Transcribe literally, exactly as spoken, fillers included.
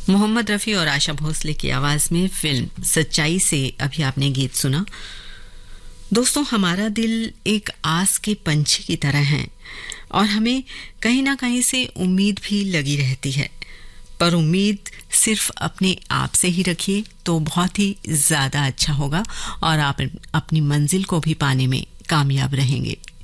मोहम्मद रफ़ी और आशा भोसले की आवाज में फिल्म सच्चाई से अभी आपने गीत सुना। दोस्तों, हमारा दिल एक आस के पंछी की तरह है और हमें कहीं ना कहीं से उम्मीद भी लगी रहती है, पर उम्मीद सिर्फ अपने आप से ही रखिए तो बहुत ही ज्यादा अच्छा होगा और आप अपनी मंजिल को भी पाने में कामयाब रहेंगे।